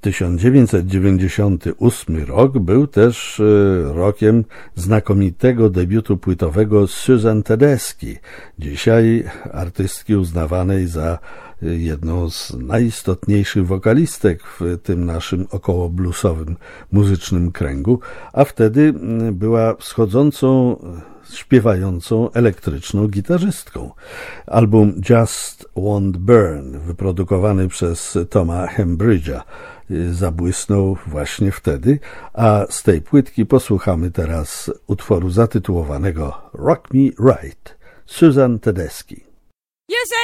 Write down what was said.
1998 rok był też rokiem znakomitego debiutu płytowego Susan Tedeschi, dzisiaj artystki uznawanej za jedną z najistotniejszych wokalistek w tym naszym około bluesowym muzycznym kręgu, a wtedy była wschodzącą, śpiewającą elektryczną gitarzystką. Album Just Won't Burn, wyprodukowany przez Toma Hembridge'a, zabłysnął właśnie wtedy, a z tej płytki posłuchamy teraz utworu zatytułowanego Rock Me Right, Susan Tedeschi.